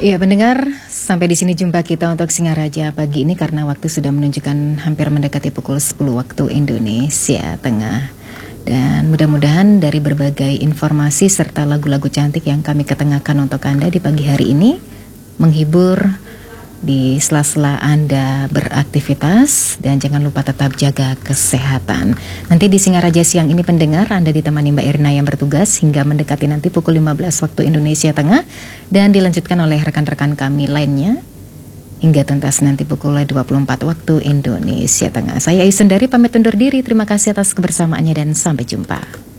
Iya pendengar, sampai di sini jumpa kita untuk Singaraja pagi ini karena waktu sudah menunjukkan hampir mendekati pukul 10 waktu Indonesia Tengah. Dan mudah-mudahan dari berbagai informasi serta lagu-lagu cantik yang kami ketengahkan untuk Anda di pagi hari ini menghibur di sela-sela Anda beraktivitas, dan jangan lupa tetap jaga kesehatan. Nanti di Singaraja siang ini pendengar, Anda ditemani Mbak Irna yang bertugas hingga mendekati nanti pukul 15 waktu Indonesia Tengah, dan dilanjutkan oleh rekan-rekan kami lainnya hingga tuntas nanti pukul 24 waktu Indonesia Tengah. Saya Isendari pamit undur diri, terima kasih atas kebersamaannya dan sampai jumpa.